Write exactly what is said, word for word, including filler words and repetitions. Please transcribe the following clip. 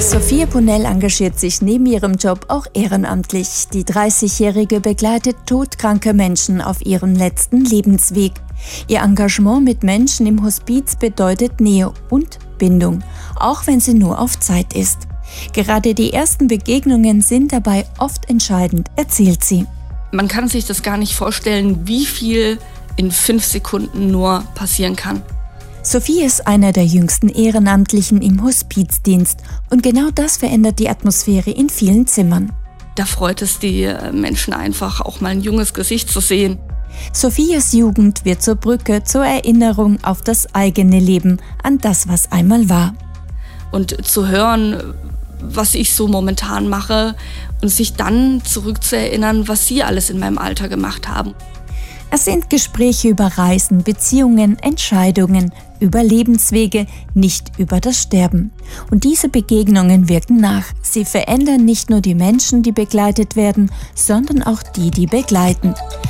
Sophia Ponell engagiert sich neben ihrem Job auch ehrenamtlich. Die dreißigjährige begleitet todkranke Menschen auf ihrem letzten Lebensweg. Ihr Engagement mit Menschen im Hospiz bedeutet Nähe und Bindung, auch wenn sie nur auf Zeit ist. Gerade die ersten Begegnungen sind dabei oft entscheidend, erzählt sie. Man kann sich das gar nicht vorstellen, wie viel in fünf Sekunden nur passieren kann. Sophie ist einer der jüngsten Ehrenamtlichen im Hospizdienst und genau das verändert die Atmosphäre in vielen Zimmern. Da freut es die Menschen einfach, auch mal ein junges Gesicht zu sehen. Sophias Jugend wird zur Brücke zur Erinnerung auf das eigene Leben, an das, was einmal war. Und zu hören, was ich so momentan mache und sich dann zurückzuerinnern, was sie alles in meinem Alter gemacht haben. Es sind Gespräche über Reisen, Beziehungen, Entscheidungen, über Lebenswege, nicht über das Sterben. Und diese Begegnungen wirken nach. Sie verändern nicht nur die Menschen, die begleitet werden, sondern auch die, die begleiten.